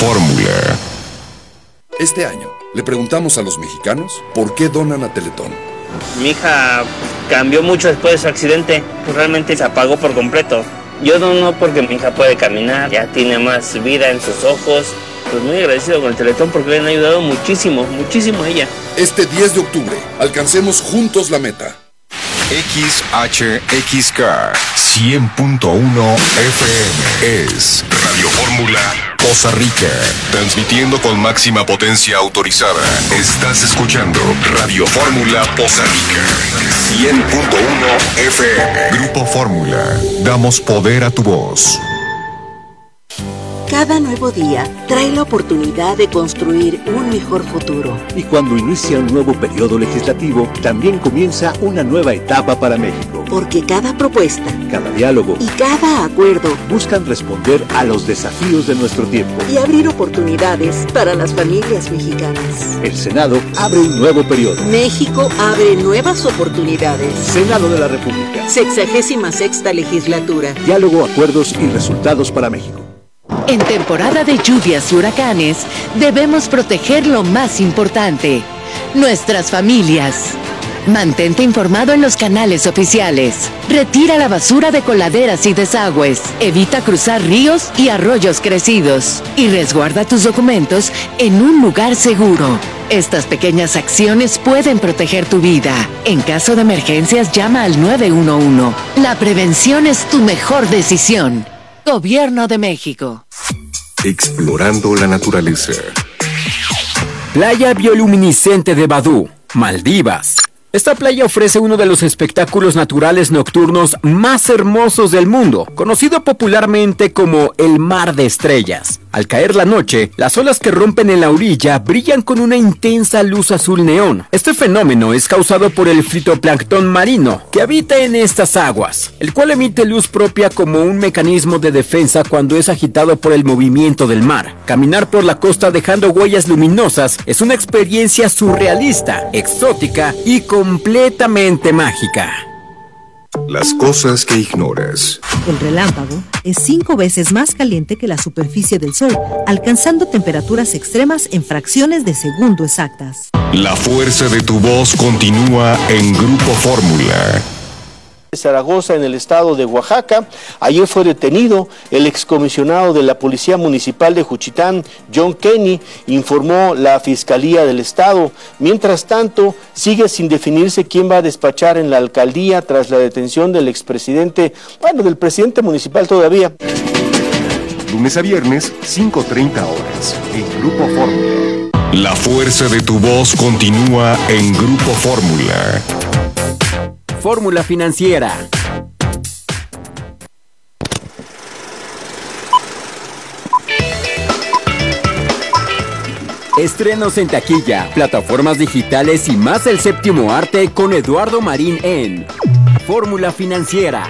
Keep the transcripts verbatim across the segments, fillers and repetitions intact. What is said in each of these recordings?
Fórmula. Este año le preguntamos a los mexicanos por qué donan a Teletón. Mi hija cambió mucho después de su accidente, pues realmente se apagó por completo. Yo dono porque mi hija puede caminar, ya tiene más vida en sus ojos. Pues muy agradecido con el Teletón porque le han ayudado muchísimo, muchísimo a ella. Este diez de octubre, alcancemos juntos la meta. X H X K cien punto uno F M es Radio Fórmula Poza Rica, transmitiendo con máxima potencia autorizada. Estás escuchando Radio Fórmula Poza Rica cien punto uno F M. Grupo Fórmula, damos poder a tu voz. Cada nuevo día trae la oportunidad de construir un mejor futuro. Y cuando inicia un nuevo periodo legislativo, también comienza una nueva etapa para México. Porque cada propuesta, cada diálogo y cada acuerdo buscan responder a los desafíos de nuestro tiempo y abrir oportunidades para las familias mexicanas. El Senado abre un nuevo periodo. México abre nuevas oportunidades. Senado de la República. Sexagésima sexta legislatura. Diálogo, acuerdos y resultados para México. En temporada de lluvias y huracanes, debemos proteger lo más importante, nuestras familias. Mantente informado en los canales oficiales. Retira la basura de coladeras y desagües. Evita cruzar ríos y arroyos crecidos. Y resguarda tus documentos en un lugar seguro. Estas pequeñas acciones pueden proteger tu vida. En caso de emergencias, llama al nueve uno uno. La prevención es tu mejor decisión. Gobierno de México. Explorando la naturaleza. Playa bioluminiscente de Badú, Maldivas. Esta playa ofrece uno de los espectáculos naturales nocturnos más hermosos del mundo, conocido popularmente como el Mar de Estrellas. Al caer la noche, las olas que rompen en la orilla brillan con una intensa luz azul neón. Este fenómeno es causado por el fitoplancton marino, que habita en estas aguas, el cual emite luz propia como un mecanismo de defensa cuando es agitado por el movimiento del mar. Caminar por la costa dejando huellas luminosas es una experiencia surrealista, exótica y completamente mágica. Las cosas que ignoras. El relámpago es cinco veces más caliente que la superficie del Sol, alcanzando temperaturas extremas en fracciones de segundo exactas. La fuerza de tu voz continúa en Grupo Fórmula. Zaragoza, en el estado de Oaxaca. Ayer fue detenido el excomisionado de la Policía Municipal de Juchitán, John Kenny, informó la Fiscalía del Estado. Mientras tanto, sigue sin definirse quién va a despachar en la alcaldía tras la detención del expresidente, bueno, del presidente municipal todavía. Lunes a viernes, cinco treinta horas, en Grupo Fórmula. La fuerza de tu voz continúa en Grupo Fórmula. Fórmula Financiera. Estrenos en taquilla, plataformas digitales y más del séptimo arte con Eduardo Marín en Fórmula Financiera.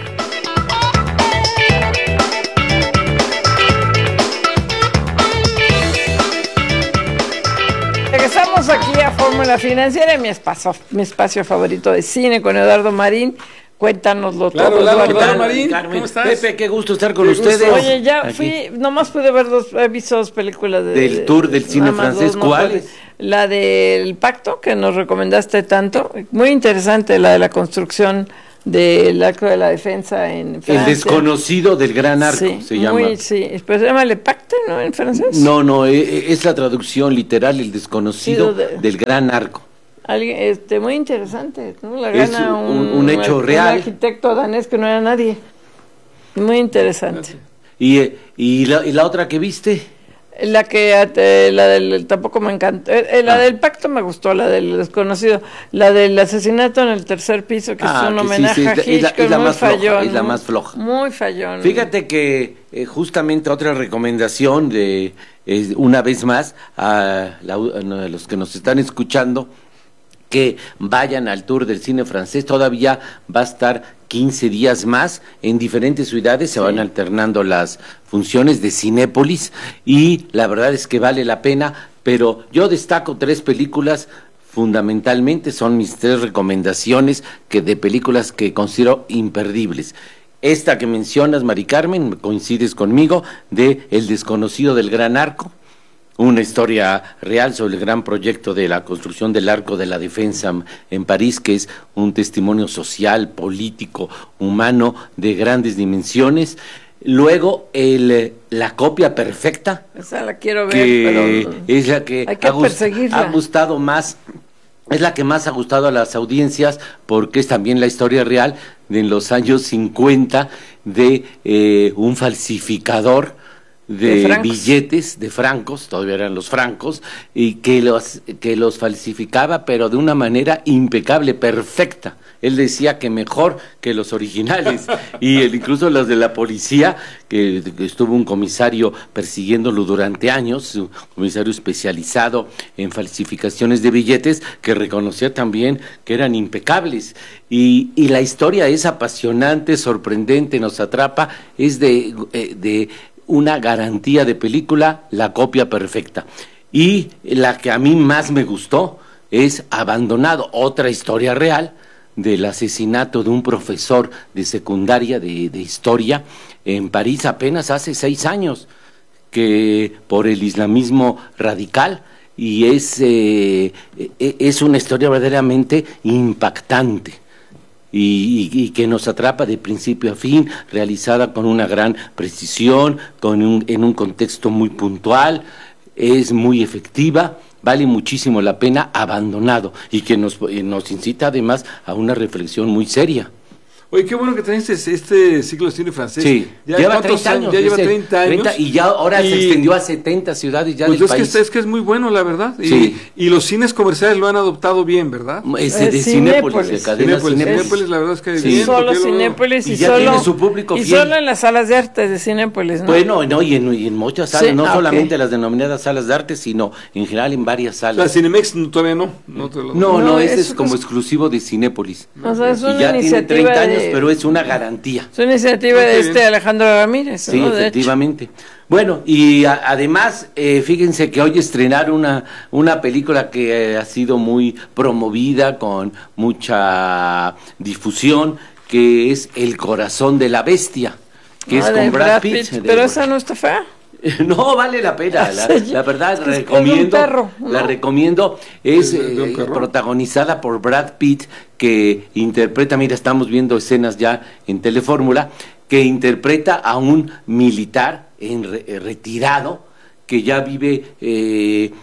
Regresamos aquí a Fórmula Financiera, mi espacio, mi espacio favorito de cine con Eduardo Marín. Cuéntanoslo claro, todo, claro, Eduardo. Eduardo Marín, Carmen, ¿cómo estás? Pepe, qué gusto estar con Qué ustedes. gusto. Oye, ya Aquí. fui, nomás pude ver dos, he visto dos películas de, del tour del cine nada más francés, dos, no ¿cuáles? pude. La del Pacto, que nos recomendaste tanto, muy interesante, la de la construcción del arco de la defensa en Francia. El desconocido del gran arco, sí, se llama. Muy, sí, pero se llama Le Pacte, ¿no? En francés. No, no, e- es la traducción literal, el desconocido Sí, de- del gran arco. Alguien, este, muy interesante, ¿no? La Es gana un- un, un hecho un real. arquitecto danés que no era nadie. Muy interesante. ¿Y, eh, y, la, y la otra que viste? La que eh, la del tampoco me encantó. Eh, eh, la Ah. del pacto me gustó, la del desconocido, la del asesinato en el tercer piso, que Ah, es un que sí, homenaje sí, a es la- es la- Hitchcock, es la muy más floja, fallón, es la muy- más floja. Muy fallón. Fíjate que eh, justamente otra recomendación de eh, una vez más a, la- a los que nos están escuchando, que vayan al tour del cine francés. Todavía va a estar quince días más en diferentes ciudades, se van alternando las funciones de Cinépolis y la verdad es que vale la pena, pero yo destaco tres películas fundamentalmente, son mis tres recomendaciones que de películas que considero imperdibles. Esta que mencionas, Mari Carmen, coincides conmigo, de El desconocido del gran arco. una historia real sobre el gran proyecto de la construcción del Arco de la Defensa en París, que es un testimonio social, político, humano de grandes dimensiones. Luego, el, la copia perfecta. Esa la quiero ver, que pero es la que, hay que ha, perseguirla. ha gustado más, es la que más ha gustado a las audiencias, porque es también la historia real de en los años cincuenta de eh, un falsificador de, de billetes, de francos, todavía eran los francos, y que los, que los falsificaba, pero de una manera impecable, perfecta. Él decía que mejor que los originales, y el, incluso los de la policía, que, que estuvo un comisario persiguiéndolo durante años, un comisario especializado en falsificaciones de billetes, que reconocía también que eran impecables. Y, y la historia es apasionante, sorprendente, nos atrapa, es de, de una garantía de película, la copia perfecta. Y la que a mí más me gustó es Abandonado, otra historia real, del asesinato de un profesor de secundaria de, de historia en París apenas hace seis años, que por el islamismo radical, y es, eh, es una historia verdaderamente impactante y, y, y que nos atrapa de principio a fin, realizada con una gran precisión, con un, en un contexto muy puntual, es muy efectiva. Vale muchísimo la pena, Abandonado, y que nos, nos incita además a una reflexión muy seria. Oye, qué bueno que tenés este, este ciclo de cine francés. Sí, ya lleva treinta años. Ya lleva treinta años. treinta, y ya ahora y, se extendió a setenta ciudades ya pues del es país. Que es que es muy bueno, la verdad. Y, sí. y los cines comerciales lo han adoptado bien, ¿verdad? Es de, de Cinépolis, de cadena Cinépolis. Cinépolis. Cinépolis, la verdad es que sí. bien. Solo Cinépolis y, y ya solo, tiene su público y fiel. solo en las salas de arte de Cinépolis, ¿no? Bueno, no, y en, y en muchas salas, sí, no ah, solamente okay. las denominadas salas de arte, sino en general en varias salas. La Cinemex todavía no. No, te lo... no, no, no, ese es, es como es... exclusivo de Cinépolis. O sea, es una y ya tiene treinta años, de... pero es una garantía. Es una iniciativa de este Alejandro Ramírez. Sí, ¿no? efectivamente. Bueno, y a, además, eh, fíjense que hoy estrenaron una, una película que eh, ha sido muy promovida, con mucha difusión, que es El corazón de la bestia, que ah, es con Brad, Brad Pitt. Pitt. De, pero esa no está fea. No, vale la pena, la, la verdad, es recomiendo, es perro, ¿no? la recomiendo, es eh, protagonizada por Brad Pitt, que interpreta, mira, estamos viendo escenas ya en Telefórmula, que interpreta a un militar en re, retirado, que ya vive eh,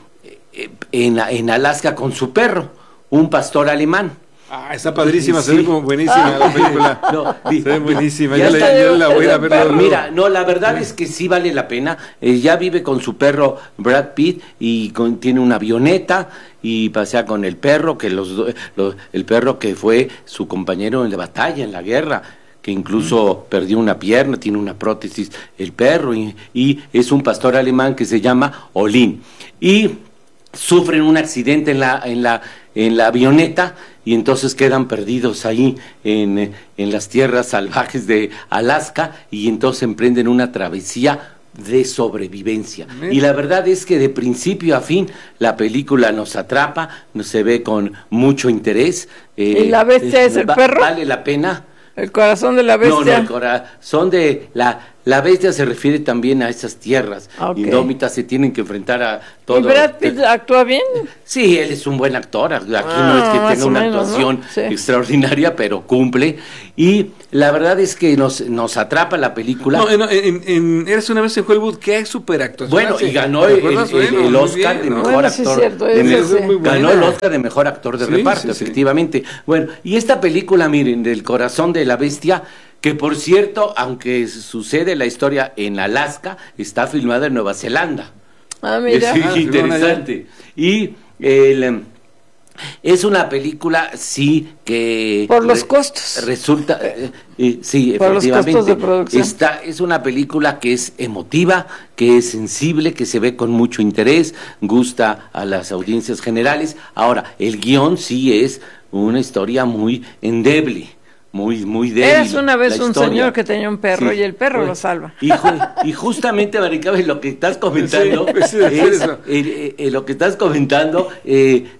en, en Alaska con su perro, un pastor alemán. Ah, está padrísima, sí. Se ve como buenísima ah. la película. No, se ve buenísima, ya, ya, la, ya la voy a ver. Pero mira, no, la verdad sí. es que sí vale la pena. Eh, ya vive con su perro Brad Pitt y con, tiene una avioneta y pasea con el perro, que los, los el perro que fue su compañero en la batalla, en la guerra, que incluso mm. perdió una pierna, tiene una prótesis el perro, y, y es un pastor alemán que se llama Olin. Y sufren un accidente en la, en la, en la avioneta, y entonces quedan perdidos ahí en, en las tierras salvajes de Alaska, y entonces emprenden una travesía de sobrevivencia. ¿Eh? Y la verdad es que de principio a fin la película nos atrapa, nos se ve con mucho interés. Eh, ¿Y la bestia eh, es el va, perro? ¿Vale la pena? ¿El corazón de la bestia? No, no, el corazón de la... La bestia se refiere también a esas tierras okay. indómitas, se tienen que enfrentar a todo. ¿Y Brad Pitt actúa bien? Sí, él es un buen actor, aquí ah, no es que tenga una menos, actuación ¿no? sí. extraordinaria, pero cumple. Y la verdad es que nos, nos atrapa la película. No, en, en, en Eres una vez en Hollywood, qué super actuación. Bueno, y ganó el, el, el, el Oscar bien, de mejor bueno, actor. Sí, cierto, de es, me, sí. Ganó el Oscar de mejor actor de sí, reparto, sí, efectivamente. Sí. Bueno, y esta película, miren, del corazón de la bestia, que por cierto, aunque sucede la historia en Alaska, está filmada en Nueva Zelanda. Ah, mira. Es ah, interesante. Y el, es una película, sí, que... Por los costos. Resulta, eh, eh, sí, por efectivamente. Los costos de producción. Está, es una película que es emotiva, que es sensible, que se ve con mucho interés, gusta a las audiencias generales. Ahora, el guión sí es una historia muy endeble. Muy, muy débil. Eras una vez un señor que tenía un perro sí, y el perro pues, lo salva. Y, y justamente, Maricabe, lo que estás comentando, sí, pues sí, es, eh, eh, lo que estás comentando, eh,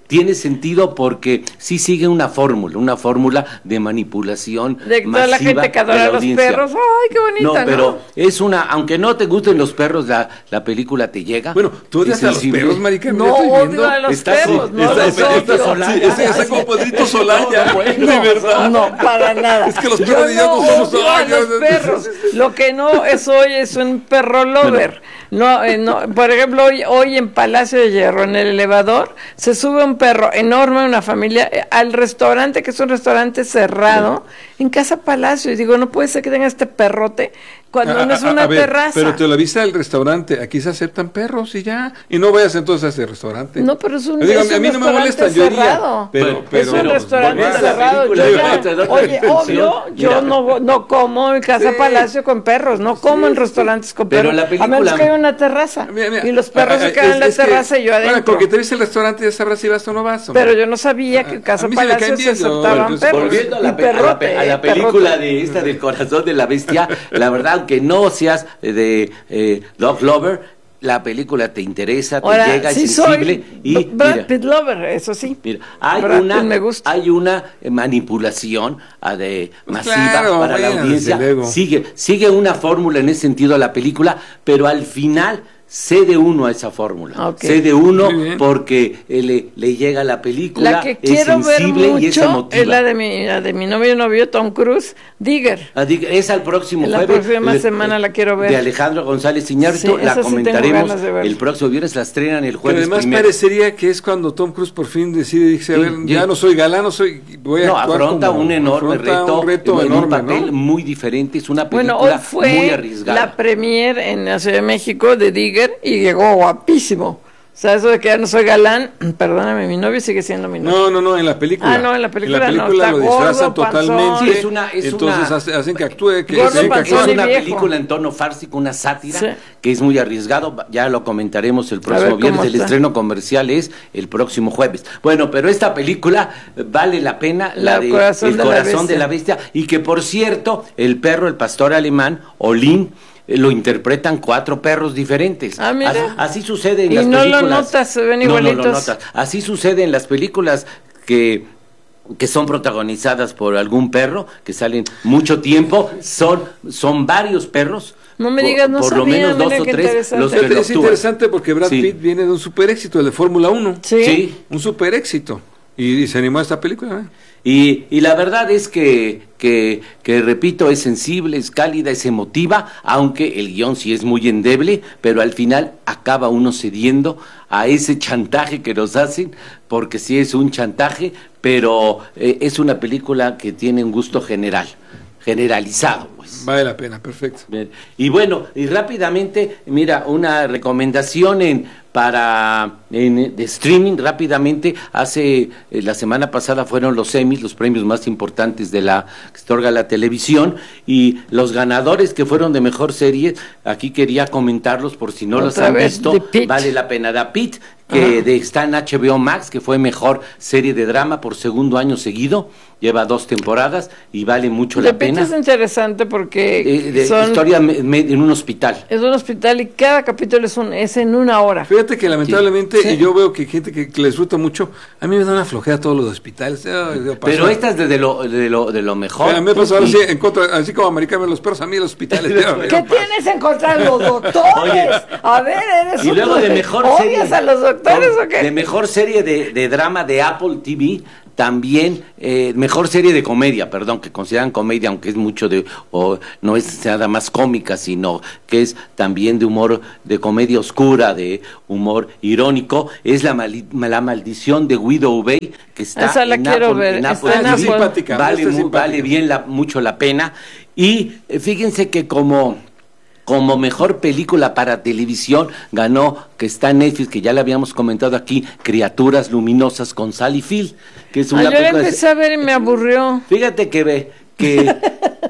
tiene sentido porque sí sigue una fórmula, una fórmula de manipulación de toda la gente que adora a los perros. ¡Ay, qué bonita! No, ¿no? pero es una, aunque no te gusten los perros, la, la película te llega. Bueno, tú odias a los perros, marica. No, odio a los Estás- perros, no está- los está- odio. está Solaya. Sí, ese, ese como Pedrito Solaya, No, de no, verdad. no, para nada. Es que los Yo perros y yo no no somos odio a Solaya. los perros. Lo que no es hoy es un perro lover. No, eh, no, por ejemplo, hoy, hoy en Palacio de Hierro, en el elevador, se sube un perro enorme, una familia, eh, al restaurante, que es un restaurante cerrado, en Casa Palacio. Y digo, no puede ser que tenga este perrote cuando A- no es a- una a ver, terraza. Pero te lo viste al restaurante, aquí se aceptan perros y ya. Y no vayas entonces a ese restaurante. No, pero es un, Yo digo, es a un mí no me restaurante molestan, yo iría. cerrado. Pero, pero, es un pero, restaurante volviendo a la cerrado. película, Yo yo ya- te doy oye, atención. obvio, yo Mira. no, no como en Casa Sí. Palacio con perros, no como en restaurantes con Pero perros. la A menos película- que haya una terraza. Mira, mira, Y los perros ah, se quedan es- en la es que- terraza y yo bueno, adentro. porque te viste el restaurante ya sabrás si vas o no vas. hombre. Pero yo no sabía que en Casa a mí sí me Palacio caen se bien, yo- aceptaban yo- perros. Volviendo a Y la, pe- a la perrote, pe- a la eh, película perrote. de esta del corazón de la bestia, la verdad, aunque no seas de eh, Dog Lover, la película te interesa, te Ahora, llega, sí es sensible soy y Brad mira, Pitt lover, eso sí. mira, hay Brad una Pitt me gusta. hay una eh, manipulación ah, de masiva Claro, para la bueno, audiencia. desde luego. Sigue sigue una fórmula en ese sentido la película, pero al final cede uno a esa fórmula. Ok. Cede uno Muy bien. porque eh, le, le llega la película, La que es quiero ver sensible y es mucho emotiva. es la de mi, la de mi novio novio Tom Cruise, Digger. Ah, diga, es al próximo La jueves. próxima Le- semana la quiero ver. De Alejandro González Iñárritu, Sí, la esa sí tengo comentaremos ganas de verla. el próximo viernes, la estrenan el Pero jueves además primero. parecería que es cuando Tom Cruise por fin decide, dice, a Sí, ver, sí. ya no soy galán, no soy, voy a No, actuar afronta como- un enorme afronta reto, un reto en enorme, un papel ¿no? muy diferente, es una Bueno, película hoy fue muy arriesgada. la premier en la Ciudad de México de Digger y llegó guapísimo. O sea, eso de que ya no soy galán, perdóname, mi novio sigue siendo mi novio. No, no, no, en la película. Ah, no, en la película En la no, película está lo disfrazan gordo, panzón. totalmente. Sí, es una- es entonces una- hace- hacen que actúe, que, Gordo, hacen que panzón actúe. Es una viejo. película en tono fársico, una sátira, Sí. que es muy arriesgado, ya lo comentaremos el ver próximo cómo viernes, el está. estreno comercial es el próximo jueves. Bueno, pero esta película eh, vale la pena, la, La de Corazón El de la corazón Bestia. de la bestia, y que por cierto, el perro, el pastor alemán, Olin, eh, lo interpretan cuatro perros diferentes. Ah, mira. Así, así sucede en Y las no lo películas. notas, se ven No, no lo igualitos. notas. Así sucede en las películas que que son protagonizadas por algún perro, que salen mucho tiempo, son, son varios perros. No me por- digas, no por lo sabía, menos dos mira o qué tres interesante. los que Fíjate, lo es actúan. interesante porque Brad Sí. Pitt viene de un super éxito, el de Fórmula uno. Sí. Sí. Un super éxito. Y, y se animó a esta película. ¿eh? Y, y la verdad es que, que, que, repito, es sensible, es cálida, es emotiva, aunque el guión sí es muy endeble, pero al final acaba uno cediendo a ese chantaje que nos hacen, porque sí es un chantaje, pero eh, es una película que tiene un gusto general, generalizado, pues. Vale la pena, perfecto. Bien. Y bueno, y rápidamente, mira, una recomendación en para en, de streaming rápidamente. Hace eh, la semana pasada fueron los Emmys, los premios más importantes de la que se otorga la televisión, y los ganadores que fueron de mejor serie, aquí quería comentarlos por si no los Otra han vez, visto, The Pitt. vale la pena. The Pitt, que de, está en H B O Max, que fue mejor serie de drama por segundo año seguido, lleva dos temporadas y vale mucho The la Pitt pena. es interesante porque Eh, de son, historia me- me- en un hospital. es un hospital y cada capítulo es, un, es en una hora. Fíjate que lamentablemente, Sí. y yo veo que hay gente que, que le disfruta mucho, a mí me da una flojera todos los hospitales. Ay, Dios, pasó. Pero esta es de, de lo, de, lo, de lo mejor. A mí me pasó ahora Y- sí, en contra, así como americano los perros, a mí los hospitales. ¿Qué tienes en contra de los doctores? Oye, a ver, eres Y un- luego de mejor ¿odias serie. a los doctores no, o qué? De mejor serie de, de drama de Apple T V, también eh, mejor serie de comedia, perdón, que consideran comedia, aunque es mucho de, o no es nada más cómica, sino que es también de humor, de comedia oscura, de humor irónico, es la, mali- la maldición de Widow Bay, que está Esa la en quiero Apple, ver, en está Apple en T V. Apple. Simpática, Vale, esta es mu- simpática. vale bien la, mucho la pena. Y eh, fíjense que como como mejor película para televisión ganó, que está en Netflix, que ya la habíamos comentado aquí, Criaturas Luminosas con Sally Field, que es Ah, una yo la película de- empecé a ver y me aburrió. Fíjate que ve que,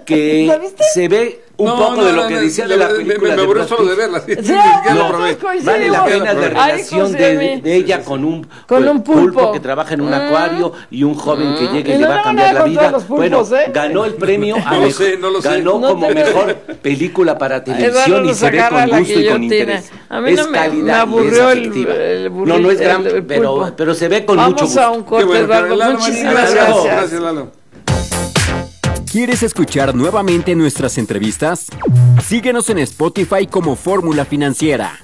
que se ve un no, poco no, de lo no, que no, decía no, de la me, película. Me, me aburrió solo de verla. Sí, sí, no, no, vale la pena la relación de, de ella con un, con un pulpo. pulpo que trabaja en un acuario y un joven que llega y, y no le va a cambiar la vida. Pulpos, bueno, ¿eh? ganó el premio a no me, lo sé, no lo ganó sé. como no mejor película para televisión y se ve con gusto y con interés. A mí es no me, calidad me aburrió y es el, el burrito, no, no es gran, el, el pero, pero se ve con Vamos mucho gusto. Vamos a un corte, bueno, Eduardo. Lalo, Muchísimas gracias. gracias. Gracias, Lalo. ¿Quieres escuchar nuevamente nuestras entrevistas? Síguenos en Spotify como Fórmula Financiera.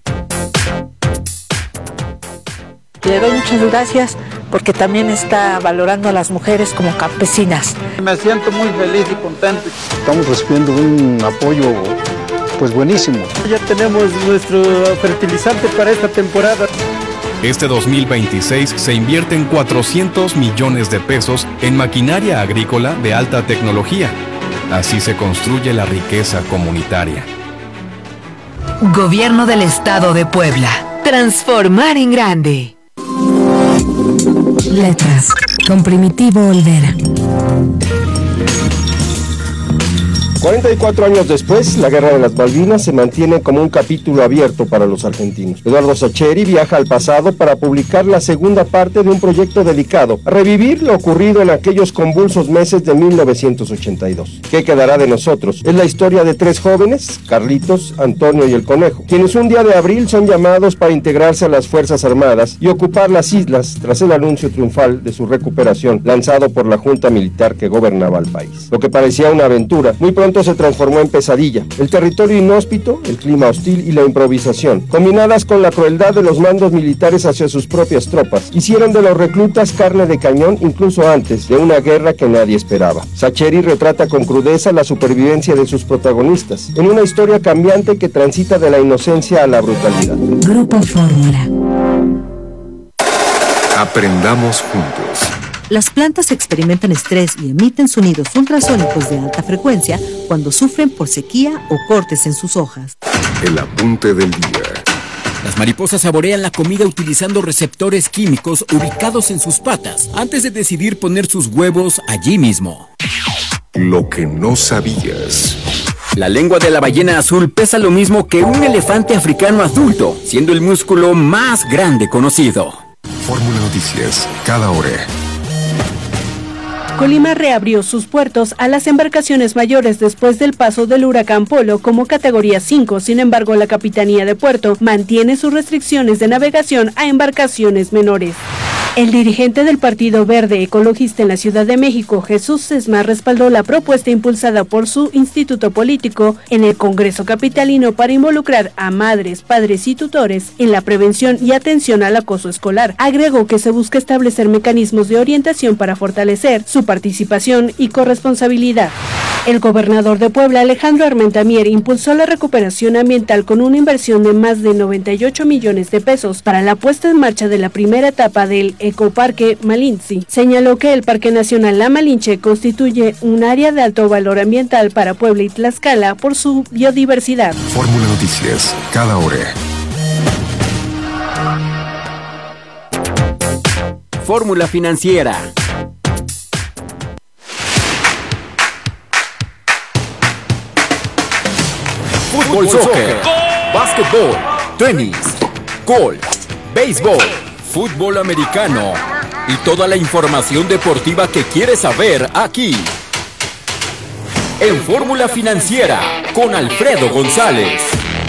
Le doy muchas gracias porque también está valorando a las mujeres como campesinas. Me siento muy feliz y contento. Estamos recibiendo un apoyo pues buenísimo. Ya tenemos nuestro fertilizante para esta temporada. Este dos mil veintiséis se invierten cuatrocientos millones de pesos en maquinaria agrícola de alta tecnología. Así se construye la riqueza comunitaria. Gobierno del Estado de Puebla. Transformar en grande. Letras, con Primitivo Olvera. cuarenta y cuatro años después, la Guerra de las Malvinas se mantiene como un capítulo abierto para los argentinos. Eduardo Sacheri viaja al pasado para publicar la segunda parte de un proyecto dedicado a revivir lo ocurrido en aquellos convulsos meses de mil novecientos ochenta y dos. ¿Qué quedará de nosotros? Es la historia de tres jóvenes, Carlitos, Antonio y el Conejo, quienes un día de abril son llamados para integrarse a las Fuerzas Armadas y ocupar las islas tras el anuncio triunfal de su recuperación lanzado por la Junta Militar que gobernaba el país. Lo que parecía una aventura, muy pronto se transformó en pesadilla. El territorio inhóspito, el clima hostil y la improvisación, combinadas con la crueldad de los mandos militares hacia sus propias tropas, hicieron de los reclutas carne de cañón incluso antes de una guerra que nadie esperaba. Sacheri retrata con crudeza la supervivencia de sus protagonistas, en una historia cambiante que transita de la inocencia a la brutalidad. Grupo Fórmula. Aprendamos juntos. Las plantas experimentan estrés y emiten sonidos ultrasónicos de alta frecuencia cuando sufren por sequía o cortes en sus hojas. El apunte del día. Las mariposas saborean la comida utilizando receptores químicos ubicados en sus patas antes de decidir poner sus huevos allí mismo. Lo que no sabías. La lengua de la ballena azul pesa lo mismo que un elefante africano adulto, siendo el músculo más grande conocido. Fórmula Noticias, cada hora. Colima reabrió sus puertos a las embarcaciones mayores después del paso del huracán Polo como categoría cinco. Sin embargo, la Capitanía de Puerto mantiene sus restricciones de navegación a embarcaciones menores. El dirigente del Partido Verde Ecologista en la Ciudad de México, Jesús Sesma, respaldó la propuesta impulsada por su instituto político en el Congreso capitalino para involucrar a madres, padres y tutores en la prevención y atención al acoso escolar. Agregó que se busca establecer mecanismos de orientación para fortalecer su participación y corresponsabilidad. El gobernador de Puebla, Alejandro Armenta Mier, impulsó la recuperación ambiental con una inversión de más de noventa y ocho millones de pesos para la puesta en marcha de la primera etapa del Ecoparque Malinche. Señaló que el Parque Nacional La Malinche constituye un área de alto valor ambiental para Puebla y Tlaxcala por su biodiversidad. Fórmula Noticias, cada hora. Fórmula Financiera. Fútbol, soccer, básquetbol, tenis, golf, béisbol, fútbol americano y toda la información deportiva que quieres saber aquí. En Fórmula Financiera con Alfredo González.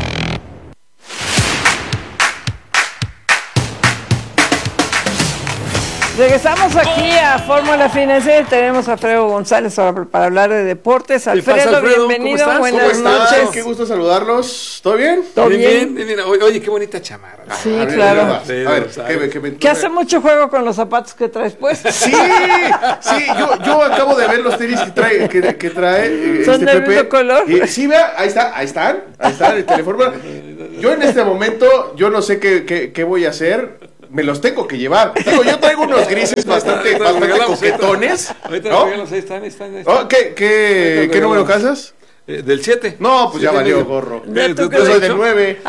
Regresamos aquí a Fórmula Financiera y tenemos a Alfredo González para, para hablar de deportes. Alfredo, pasa, Alfredo? bienvenido, ¿Cómo buenas ¿Cómo estás? noches. Qué gusto saludarlos. ¿Todo bien? ¿Todo bien? bien? bien, bien. Oye, oye, qué bonita chamarra. Sí, a ver, claro. A ver, a ver, ¿qué, qué, qué, que hace mucho juego con los zapatos que traes puestos. Sí, sí, yo, yo acabo de ver los tenis que trae, que, que trae ¿Son este del Pepe. mismo color? Y, sí, vea, ahí está, ahí están, ahí están el teléfono. Yo en este momento, yo no sé qué, qué, qué voy a hacer. Me los tengo que llevar. Digo, yo traigo unos grises bastante, bastante coquetones. Ahorita ¿no? los regalos, ahí están, ahí están. Ahí están. Oh, ¿Qué, qué, ¿qué número casas? Eh, ¿Del siete? No, pues ya valió medio. gorro. ¿De Yo tú soy del nueve.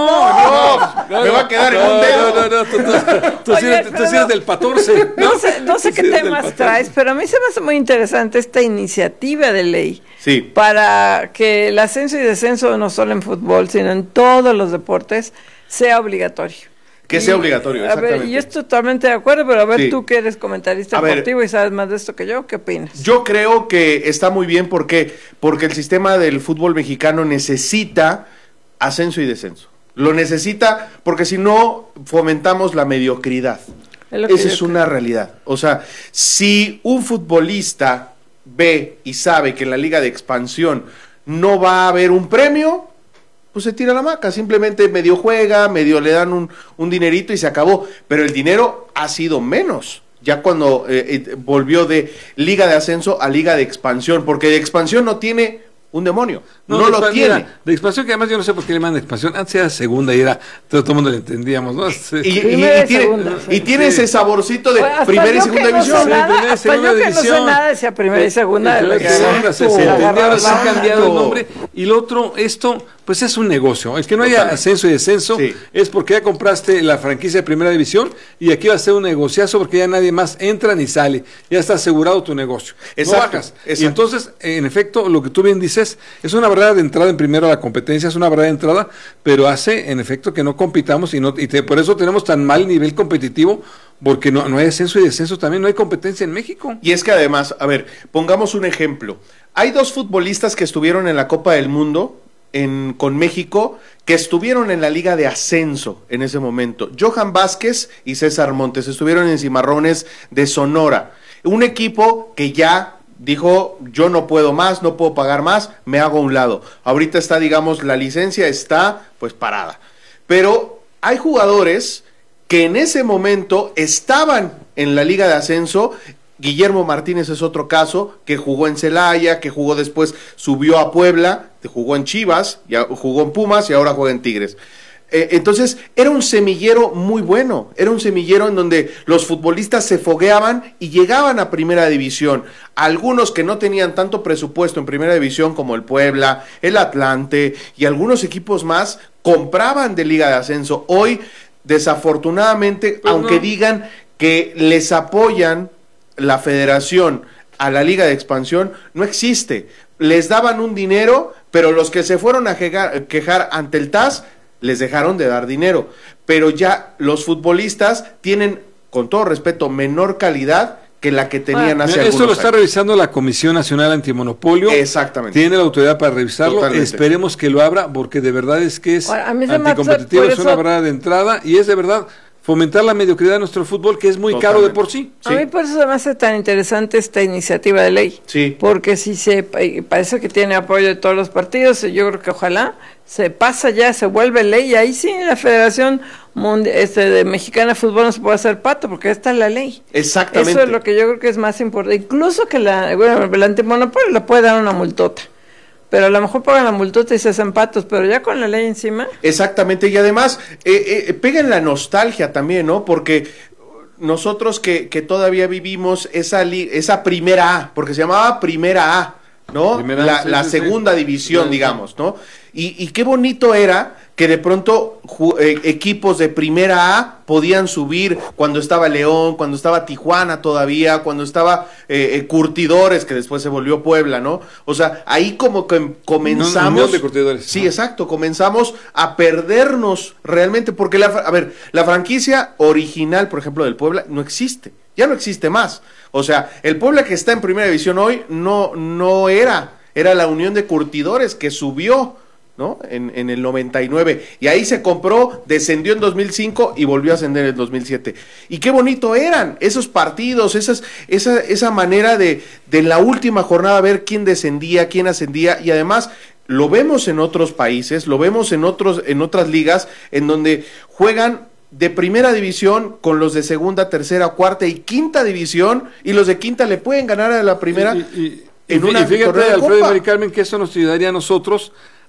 Ah, no, no, me va a quedar en un dedo. No, no, no, tú, tú, tú, Oye, sí eres, tú sí eres del catorce. No sé, no sé Tú qué sí eres del temas catorce. traes, pero a mí se me hace muy interesante esta iniciativa de ley Sí. para que el ascenso y descenso no solo en fútbol, sino en todos los deportes sea obligatorio. Que sea obligatorio, A exactamente. ver, yo estoy totalmente de acuerdo, pero a ver, Sí. tú que eres comentarista A ver. deportivo y sabes más de esto que yo, ¿qué opinas? Yo creo que está muy bien porque porque el sistema del fútbol mexicano necesita ascenso y descenso. Lo necesita porque si no fomentamos la mediocridad. Es lo que Esa yo es una realidad. O sea, si un futbolista ve y sabe que en la liga de expansión no va a haber un premio, pues se tira la maca, simplemente medio juega, medio le dan un, un dinerito y se acabó. Pero el dinero ha sido menos, ya cuando eh, eh, volvió de liga de ascenso a liga de expansión, porque de expansión no tiene un demonio, no, de lo expan- tiene. mira, de expansión, que además yo no sé por qué le llaman expansión. Antes era segunda y era, todo, todo el mundo le entendíamos, ¿no? Sí. Y, y- Primera y y tiene, segunda, sí. y tiene ese saborcito de Oye, hasta primera y yo segunda que no sé división. nada, primera y hasta segunda yo que no sé división. nada decía primera y segunda. de Primera lo y que segunda, se, tú, se entendía, agarrar ahora se ha la cambiado el onda. nombre. Y lo otro, esto, pues es un negocio. El que no haya ascenso y descenso Sí. es porque ya compraste la franquicia de primera división y aquí va a ser un negociazo porque ya nadie más entra ni sale. Ya está asegurado tu negocio. Exacto, no bajas. exacto. Y entonces, en efecto, lo que tú bien dices, es una barrera de entrada en primero a la competencia, es una barrera de entrada, pero hace, en efecto, que no compitamos y, no, y te- por eso tenemos tan mal nivel competitivo, porque no, no hay ascenso y descenso también, no hay competencia en México. Y es que además, a ver, pongamos un ejemplo. Hay dos futbolistas que estuvieron en la Copa del Mundo en, con México, que estuvieron en la Liga de Ascenso en ese momento. Johan Vázquez y César Montes estuvieron en Cimarrones de Sonora. Un equipo que ya dijo, yo no puedo más, no puedo pagar más, me hago a un lado. Ahorita está, digamos, la licencia está pues parada. Pero hay jugadores que en ese momento estaban en la Liga de Ascenso. Guillermo Martínez es otro caso, que jugó en Celaya, que jugó después, subió a Puebla, que jugó en Chivas, ya jugó en Pumas y ahora juega en Tigres. Eh, entonces, era un semillero muy bueno, era un semillero en donde los futbolistas se fogueaban y llegaban a primera división. Algunos que no tenían tanto presupuesto en primera división como el Puebla, el Atlante y algunos equipos más, compraban de Liga de Ascenso. Hoy, desafortunadamente, Pues aunque no. digan que les apoyan la federación a la liga de expansión, no existe. Les daban un dinero, pero los que se fueron a quejar, quejar ante el T A S, les dejaron de dar dinero. Pero ya los futbolistas tienen, con todo respeto, menor calidad que la que tenían Ah, hace mira, esto lo algunos está años. revisando la Comisión Nacional Antimonopolio. Exactamente. Tiene la autoridad para revisarlo. Totalmente. Esperemos que lo abra, porque de verdad es que es Ahora, a mí se me hace anticompetitivo, por es una eso- barrera de entrada y es de verdad fomentar la mediocridad de nuestro fútbol, que es muy caro de por sí. A mí por eso se me hace tan interesante esta iniciativa de ley. Sí. Porque si se y parece que tiene apoyo de todos los partidos, yo creo que ojalá se pasa ya, se vuelve ley, y ahí sí la Federación Mundi- este, de Mexicana de Fútbol no se puede hacer pato, porque esta es la ley. Exactamente. Eso es lo que yo creo que es más importante. Incluso que la, bueno, el antimonopolio le puede dar una multota, pero a lo mejor pagan la multota y se hacen patos, pero ya con la ley encima. Exactamente, y además eh, eh, pega en la nostalgia también, ¿no? Porque nosotros que, que todavía vivimos esa, li- esa primera A, porque se llamaba primera A, ¿no? Primera A, la sí, la sí, sí. segunda división, Sí, sí. digamos, ¿no? Y, y qué bonito era que de pronto ju- eh, equipos de primera A podían subir cuando estaba León, cuando estaba Tijuana todavía, cuando estaba eh, eh, Curtidores, que después se volvió Puebla, ¿no? O sea, ahí como que comenzamos... Unión de Curtidores. Sí, exacto, comenzamos a perdernos realmente, porque la, fra- a ver, la franquicia original, por ejemplo, del Puebla, no existe, ya no existe más. O sea, el Puebla que está en primera división hoy no, no era, era la Unión de Curtidores que subió, ¿no? En, en el noventa y nueve, y ahí se compró, descendió en dos mil cinco y volvió a ascender en dos mil siete. Y qué bonito eran esos partidos, esas, esa, esa manera de, de la última jornada ver quién descendía, quién ascendía, y además lo vemos en otros países, lo vemos en otros, en otras ligas, en donde juegan de primera división con los de segunda, tercera, cuarta y quinta división, y los de quinta le pueden ganar a la primera Y, y- en y una fíjate, torneo de Alfredo y Copa. Mari Carmen, que eso nos ayudaría a nosotros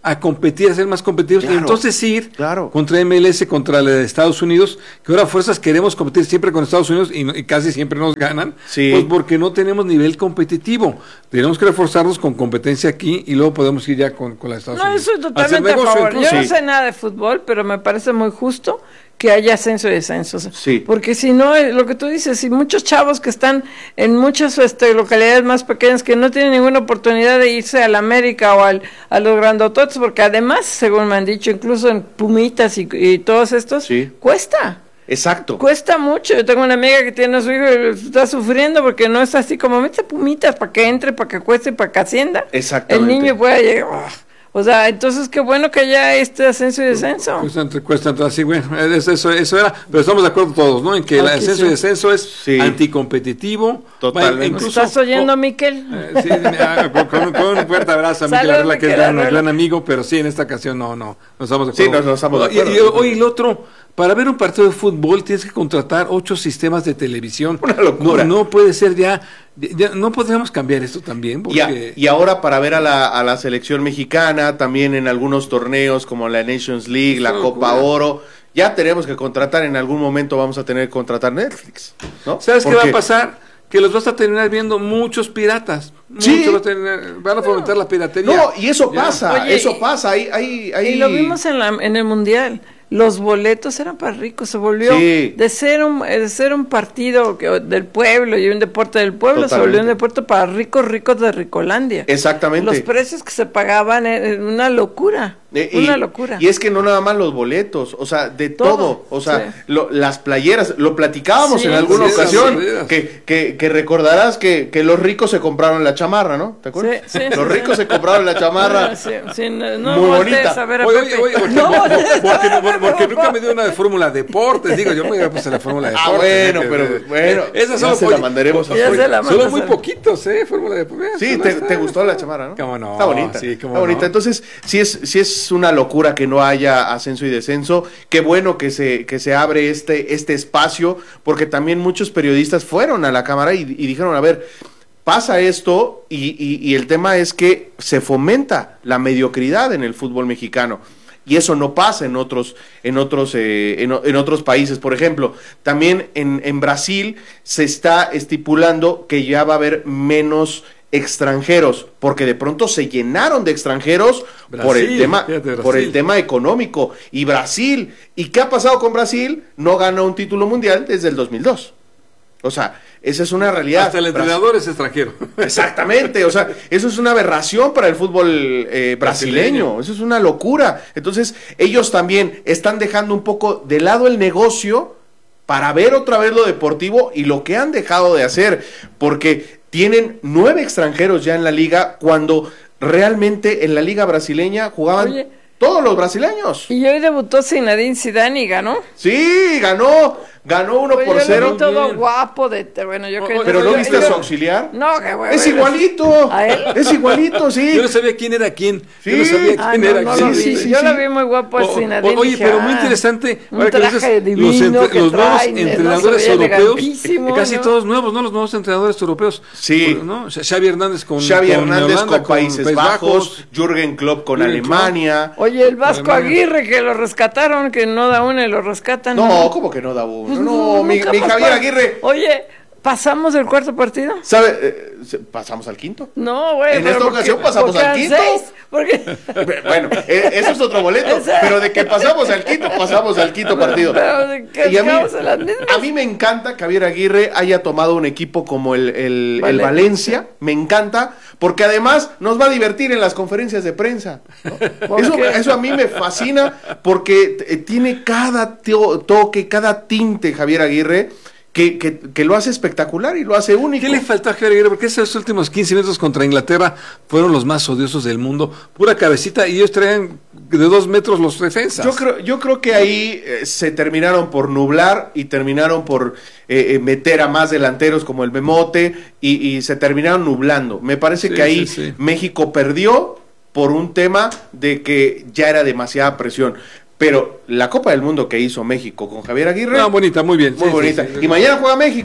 a competir, a ser más competitivos, Claro, y entonces ir claro. contra M L S, contra la de Estados Unidos, que ahora fuerzas queremos competir siempre con Estados Unidos y, no- y casi siempre nos ganan, Sí. pues porque no tenemos nivel competitivo. Tenemos que reforzarnos con competencia aquí y luego podemos ir ya con, con la de Estados No, Unidos. eso es Hacer totalmente a negocio, favor. Yo incluso. no sé nada de fútbol, pero me parece muy justo que haya ascenso y descenso. Sí. Porque si no, eh, lo que tú dices, si muchos chavos que están en muchas este, localidades más pequeñas que no tienen ninguna oportunidad de irse a la América o al, a los grandototes, porque además, según me han dicho, incluso en Pumitas y, y todos estos, cuesta. Exacto. Cuesta mucho. Yo tengo una amiga que tiene a su hijo y está sufriendo porque no es así como mete Pumitas para que entre, para que cueste, para que ascienda. Exactamente. El niño pueda llegar. ¡Oh! O sea, entonces qué bueno que haya este ascenso y descenso. Cuesta entre, cuesta entre, así, bueno, eso, eso, eso era, pero estamos de acuerdo todos, ¿no? En que el Aquí ascenso sí. y descenso es anticompetitivo. Totalmente. Bueno, ¿Me incluso, estás oyendo, Miquel? Sí, mira, con, con- con un fuerte abrazo a Miguel Saludos, Arregla, que es Miquel gran, Arregla. gran amigo, pero sí, en esta ocasión no, no, no estamos de Sí, acuerdo. no, no estamos de Y- acuerdo. Y, hoy el otro, para ver un partido de fútbol tienes que contratar ocho sistemas de televisión. Una locura. No, no puede ser ya, ya, no podríamos cambiar esto también, Y, a- porque... y ahora para ver a la, a la selección mexicana, también en algunos torneos como la Nations League, la Una Copa locura. Oro, ya tenemos que contratar, en algún momento vamos a tener que contratar Netflix, ¿no? ¿Sabes qué va a Porque- pasar? Que los vas a terminar viendo muchos piratas. Sí. Muchos va a tener- van a fomentar la piratería. No, y eso Ya. pasa, Oye, eso y- pasa, ahí, ahí, ahí... Y lo vimos en, la, en el Mundial. Los boletos eran para ricos. Se volvió Sí. de ser un de ser un partido que- del pueblo y un deporte del pueblo, se Totalmente. volvió un deporte para ricos, ricos de Ricolandia. Exactamente. Los precios que se pagaban eran una locura. Eh, y, una locura. Y es que no nada más los boletos, o sea, de todo, Todo, o sea, sí. lo- las playeras, lo platicábamos Sí, en alguna sí, ocasión, las playeras. que, que, que recordarás que, que los ricos se compraron la chamarra, ¿no? ¿Te acuerdas? Sí, sí, los sí, ricos sí. se compraron la chamarra. Sí, sí, no, no Muy voltees bonita. a ver a Oye, Pepe. oye, oye, porque, No porque- voltees a porque- ver a porque- Pepe, porque por nunca favor. me dio una de Fórmula Deportes, digo, yo me hubiera puesto la Fórmula Deportes. Ah, bueno, ¿eh? pero Que- bueno, esas ya son- se la mandaremos a Ya Fórmula. se la Solo mandas muy a- poquitos, ¿eh? Fórmula Deportes. Sí, te, te gustó la chamarra, ¿no? Cómo no, Está bonita. sí, cómo está bonita. no. Entonces, sí es, sí es una locura que no haya ascenso y descenso. Qué bueno que se, que se abre este, este espacio, porque también muchos periodistas fueron a la cámara y, y dijeron, a ver, pasa esto y, y, y el tema es que se fomenta la mediocridad en el fútbol mexicano. Y eso no pasa en otros, en otros, eh, en, o- en otros países. Por ejemplo, también en, en Brasil se está estipulando que ya va a haber menos extranjeros, porque de pronto se llenaron de extranjeros por el Brasil, tema, fíjate, Brasil. por el tema económico. Y Brasil, ¿y qué ha pasado con Brasil? No gana un título mundial desde el dos mil dos. O sea, esa es una realidad. Hasta el entrenador es extranjero. Exactamente, o sea, eso es una aberración para el fútbol eh, brasileño, Brasileño. eso es una locura. Entonces, ellos también están dejando un poco de lado el negocio para ver otra vez lo deportivo y lo que han dejado de hacer, porque tienen nueve extranjeros ya en la liga, cuando realmente en la liga brasileña jugaban Oye. todos los brasileños. Y hoy debutó Zinedine Zidane y ganó. Sí, ganó, ganó uno Oye, por yo lo cero. vi todo guapo de bueno, yo que Pero ¿no yo- viste a yo- su auxiliar? No, que bueno. Es igualito, ¿A él? es igualito, sí. Yo no sabía quién era quién. Sí. Yo no sabía Ah, quién no, era no quién. lo vi. Sí, sí, Yo sí. lo vi muy guapo a O- Zinedine. o- oye, dije, pero muy ah, interesante. un ahora que traje dices, divino los, entre- que los nuevos traen, ¿no? entrenadores Se veía europeos, elegantísimo, casi ¿no? todos nuevos, ¿no? Los nuevos entrenadores europeos. Sí. ¿No? Xavi Hernández con Xavi con Hernández Holanda, con Países Países Bajos, Jürgen Klopp con Jürgen Klopp. Alemania. Oye, el Vasco Alemania. Aguirre que lo rescataron, que no da una y lo rescatan. No, ¿cómo que no da uno? Pues No, mi, nunca mi más Javier pa- Aguirre. Oye, ¿pasamos del cuarto partido? ¿Sabe? Eh, se- pasamos al quinto. No, güey. En pero esta porque- ocasión pasamos porque al eran quinto. seis, porque Bueno, eh, eso es otro boleto. Ese- Pero de que pasamos al quinto, pasamos al quinto partido. Pero de que Y a mí, quedamos en las mismas. a mí me encanta que Javier Aguirre haya tomado un equipo como el, el- el Valencia. Valencia. Me encanta, porque además nos va a divertir en las conferencias de prensa. ¿no? ¿Por Eso, qué? eso a mí me fascina, porque eh, tiene cada teo- toque, cada tinte Javier Aguirre, que, que, que lo hace espectacular y lo hace único. ¿Qué le faltó a Javier Aguirre? Porque esos últimos quince minutos contra Inglaterra fueron los más odiosos del mundo. Pura cabecita y ellos traían de dos metros los defensas. Yo creo, yo creo que ahí eh, se terminaron por nublar y terminaron por eh, eh, meter a más delanteros como el Memote y, y se terminaron nublando. Me parece Sí, que ahí sí, sí. México perdió por un tema de que ya era demasiada presión. Pero la Copa del Mundo que hizo México con Javier Aguirre, Ah, bonita, muy bien. muy Sí, bonita. sí, sí. Y mañana juega México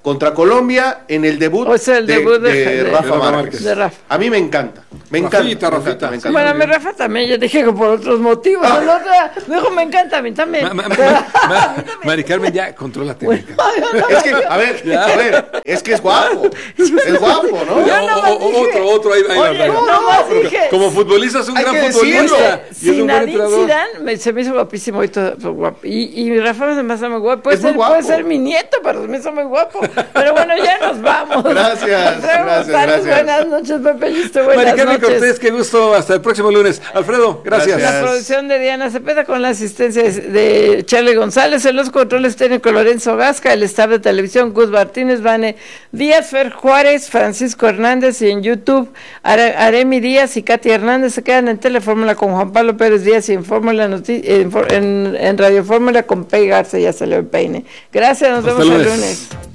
contra Colombia en el debut, o sea, el de, debut de, de, de, Rafa, de Rafa Márquez. De Rafa. A mí me encanta. Me encanta. Rafita, me Rafita. encanta, me encanta. Bueno, a mi Rafa también, yo dije que por otros motivos. Ah. No, no, dijo, me encanta a mí también. Ma, ma, ma, ma, Mari Carmen, ya, contrólate. Bueno, es que, a ver, ya. a ver, es que es guapo. Es guapo, ¿no? Yo no o, o, otro, otro, ahí, ahí Oye, no, no, no, dije, como futbolista es un gran futbolista. Y es un buen entrenador. Zidane me, se me hizo guapísimo y todo, pues, guapo. Y, y Rafa me hace muy guapo. Puede, ser, puede ser mi nieto, pero me hizo muy guapo. Pero bueno, ya nos vamos. Gracias, gracias, gracias. Buenas noches, Pepe. Buenas Mari Carmen noches. Cortés, qué gusto. Hasta el próximo lunes. Alfredo, gracias. La producción de Diana Cepeda con la asistencia de Charlie González, en los controles técnicos Lorenzo Gasca, el staff de televisión Gus Martínez, Vane Díaz, Fer Juárez, Francisco Hernández, y en YouTube Aremi Díaz y Katy Hernández. Se quedan en Telefórmula con Juan Pablo Pérez Díaz y en Fórmula Noti- en, en, en Radio Fórmula con Pei Garza. Ya salió el peine. Gracias, nos Hasta vemos lunes. el lunes.